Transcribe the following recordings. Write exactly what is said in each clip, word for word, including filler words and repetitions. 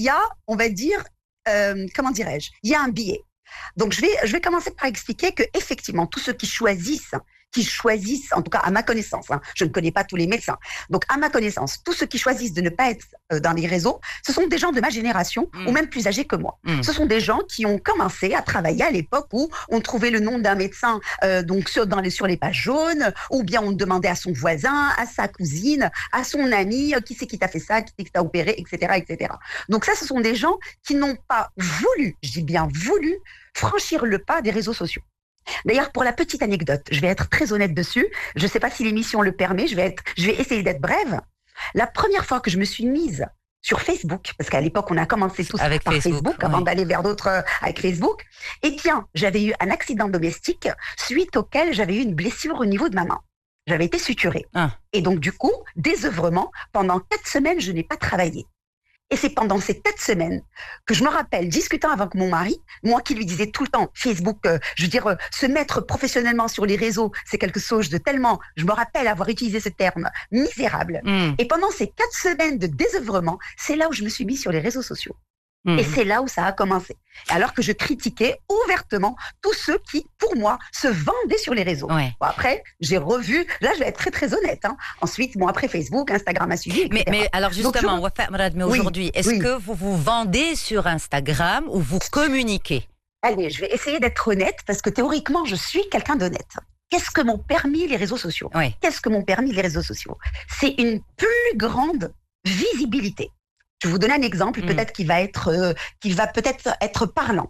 y a, on va dire, euh, comment dirais-je, il y a un biais. Donc, je vais, je vais commencer par expliquer que, effectivement, tous ceux qui choisissent, qui choisissent, en tout cas à ma connaissance, hein, je ne connais pas tous les médecins, donc à ma connaissance, tous ceux qui choisissent de ne pas être euh, dans les réseaux, ce sont des gens de ma génération mmh. ou même plus âgés que moi. Mmh. Ce sont des gens qui ont commencé à travailler à l'époque où on trouvait le nom d'un médecin euh, donc sur, dans les, sur les pages jaunes, ou bien on demandait à son voisin, à sa cousine, à son ami, euh, qui c'est qui t'a fait ça, qui c'est qui t'a opéré, et cetera, et cetera. Donc ça, ce sont des gens qui n'ont pas voulu, je dis bien voulu, franchir le pas des réseaux sociaux. D'ailleurs, pour la petite anecdote, je vais être très honnête dessus. Je ne sais pas si l'émission le permet. Je vais être, je vais essayer d'être brève. La première fois que je me suis mise sur Facebook, parce qu'à l'époque, on a commencé tous avec par Facebook, Facebook avant oui. d'aller vers d'autres euh, avec Facebook, eh bien, j'avais eu un accident domestique suite auquel j'avais eu une blessure au niveau de ma main. J'avais été suturée. Ah. Et donc, du coup, désœuvrement, pendant quatre semaines, je n'ai pas travaillé. Et c'est pendant ces quatre semaines que je me rappelle, discutant avec mon mari, moi qui lui disais tout le temps, Facebook, euh, je veux dire, euh, se mettre professionnellement sur les réseaux, c'est quelque chose de tellement, je me rappelle avoir utilisé ce terme, misérable. Mm. Et pendant ces quatre semaines de désœuvrement, c'est là où je me suis mise sur les réseaux sociaux. Mmh. Et c'est là où ça a commencé. Alors que je critiquais ouvertement tous ceux qui, pour moi, se vendaient sur les réseaux. Ouais. Bon, après, j'ai revu, là je vais être très très honnête. Hein. Ensuite, bon, après Facebook, Instagram a suivi, et cetera. Mais, mais alors justement, Donc, je... mais aujourd'hui, oui, est-ce oui. que vous vous vendez sur Instagram ou vous communiquez ? Allez, je vais essayer d'être honnête parce que théoriquement, je suis quelqu'un d'honnête. Qu'est-ce que m'ont permis les réseaux sociaux ? ouais. Qu'est-ce que m'ont permis les réseaux sociaux ? C'est une plus grande visibilité. Je vais vous donner un exemple, mmh. peut-être qui va être, euh, qui va peut-être être parlant.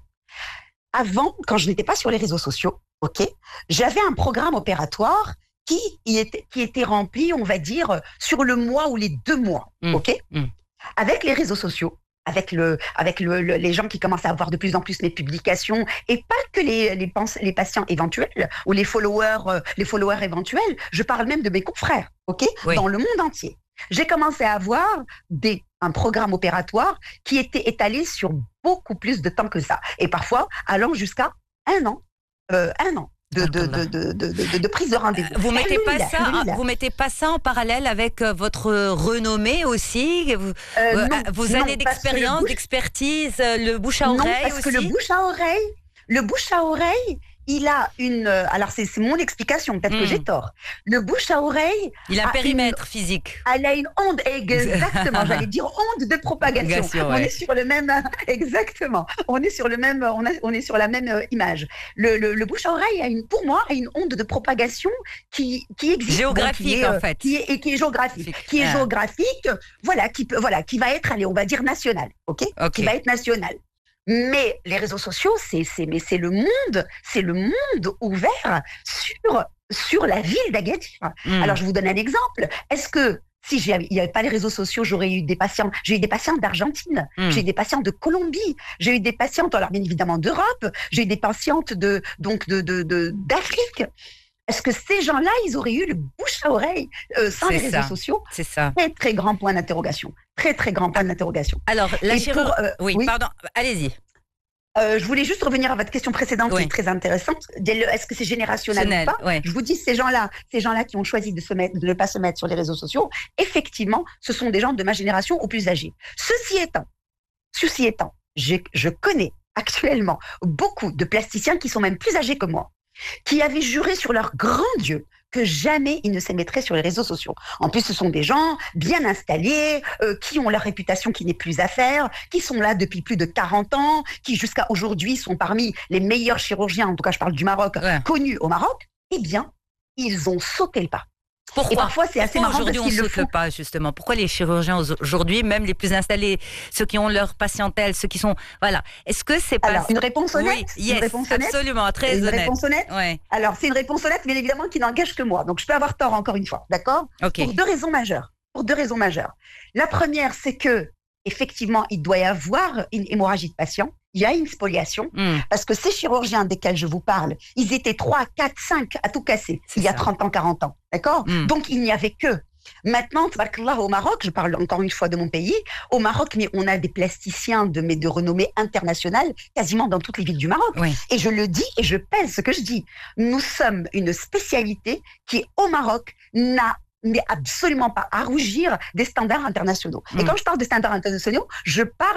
Avant, quand je n'étais pas sur les réseaux sociaux, ok, j'avais un programme opératoire qui y était, qui était rempli, on va dire, sur le mois ou les deux mois, mmh. ok. Mmh. Avec les réseaux sociaux, avec le, avec le, le, les gens qui commencent à avoir de plus en plus mes publications, et pas que les, les, les patients éventuels ou les followers, euh, les followers éventuels. Je parle même de mes confrères, ok, oui. dans le monde entier. J'ai commencé à avoir des, un programme opératoire qui était étalé sur beaucoup plus de temps que ça. Et parfois, allant jusqu'à un an. Euh, un an. De, de, de, de, de, de, de prise de rendez-vous. Vous mettez pas ça, hein, vous mettez pas ça en parallèle avec votre renommée aussi, vous, euh, non, vos non, années d'expérience, bouche... d'expertise, le bouche à oreille non, parce aussi. que le bouche à oreille, le bouche à oreille, il a une. Alors c'est, c'est mon explication, peut-être mmh. que j'ai tort. Le bouche à oreille. Il a un a périmètre une, physique. Elle a une onde, exactement. J'allais dire onde de propagation. Gation, on ouais. est sur le même. Exactement. On est sur le même. On, a, on est sur la même image. Le, le, le bouche à oreille a une, pour moi, a une onde de propagation qui qui existe. Géographique donc, qui est, en fait. Qui est, et qui est géographique. Physique. Qui est ah. géographique. Voilà, qui peut, voilà, qui va être, allez, on va dire national, ok. okay. Qui va être national. Mais les réseaux sociaux, c'est, c'est, mais c'est le monde, c'est le monde ouvert sur, sur la ville d'Agadir. Mmh. Alors, je vous donne un exemple. Est-ce que si il n'y avait pas les réseaux sociaux, j'aurais eu des patients, j'ai eu des patients d'Argentine, mmh. j'ai eu des patients de Colombie, j'ai eu des patientes, alors bien évidemment d'Europe, j'ai eu des patientes de, donc de, de, de, d'Afrique. Est-ce que ces gens-là, ils auraient eu le bouche à oreille euh, sans c'est les réseaux ça. sociaux ? C'est ça. Très, très grand point d'interrogation. Très, très grand point d'interrogation. Alors, la chirurgie... Euh, oui, oui, pardon, allez-y. Euh, je voulais juste revenir à votre question précédente oui. qui est très intéressante. Est-ce que c'est générationnel ou pas ? ouais. Je vous dis, ces gens-là, ces gens-là qui ont choisi de, se mettre, de ne pas se mettre sur les réseaux sociaux, effectivement, ce sont des gens de ma génération ou plus âgés. Ceci étant, ceci étant, je, je connais actuellement beaucoup de plasticiens qui sont même plus âgés que moi, qui avaient juré sur leur grand Dieu que jamais ils ne se mettraient sur les réseaux sociaux. En plus, ce sont des gens bien installés, euh, qui ont leur réputation qui n'est plus à faire, qui sont là depuis plus de quarante ans, qui jusqu'à aujourd'hui sont parmi les meilleurs chirurgiens, en tout cas je parle du Maroc, ouais. connus au Maroc. Eh bien, ils ont sauté le pas. Pourquoi ? Et parfois, c'est assez Pourquoi marrant aujourd'hui parce qu'ils on le saute le font. pas, justement ? Pourquoi les chirurgiens aujourd'hui, même les plus installés, ceux qui ont leur patientèle, ceux qui sont... Voilà. Est-ce que c'est pas... Alors, une réponse honnête ? Oui, yes, une réponse honnête absolument, très une honnête. Une réponse honnête ? Ouais. Alors, c'est une réponse honnête, bien évidemment, qui n'engage que moi. Donc, je peux avoir tort encore une fois, d'accord ? okay. Pour deux raisons majeures. Pour deux raisons majeures. La première, c'est que, effectivement, il doit y avoir une hémorragie de patient. Il y a une spoliation, mm. parce que ces chirurgiens desquels je vous parle, ils étaient trois, quatre, cinq à tout casser, c'est il y a ça. trente ans, quarante ans, d'accord mm. Donc, il n'y avait que. Maintenant, au Maroc, je parle encore une fois de mon pays, au Maroc, mais on a des plasticiens de, mais de renommée internationale, quasiment dans toutes les villes du Maroc. Oui. Et je le dis et je pèse ce que je dis. Nous sommes une spécialité qui, au Maroc, n'a mais absolument pas à rougir des standards internationaux. Mm. Et quand je parle de standards internationaux, je parle